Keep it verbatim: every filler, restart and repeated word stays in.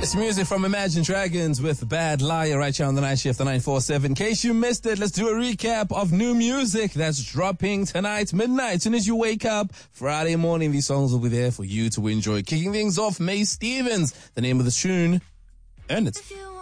It's music from Imagine Dragons with Bad Liar right here on the Night Shift, the nine four seven. In case you missed it, let's do a recap of new music that's dropping tonight, midnight. As soon as you wake up, Friday morning, these songs will be there for you to enjoy. Kicking things off, May Stevens, the name of the tune, Earn It.